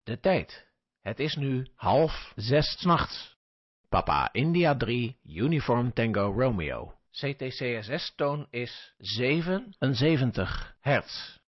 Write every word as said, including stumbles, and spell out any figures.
De tijd. Het is nu half zes 's nachts. Papa India drie, Uniform Tango Romeo. C T C S S-toon is zevenenzeventig hertz.